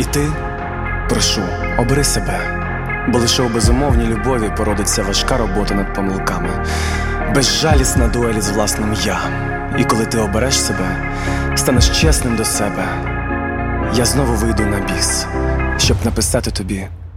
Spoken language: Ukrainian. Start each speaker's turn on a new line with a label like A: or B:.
A: ти, прошу, обери себе, бо лише у безумовній любові породиться важка робота над помилками, безжалісна дуель з власним «я». І коли ти обереш себе, станеш чесним до себе, я знову вийду на біс, щоб написати тобі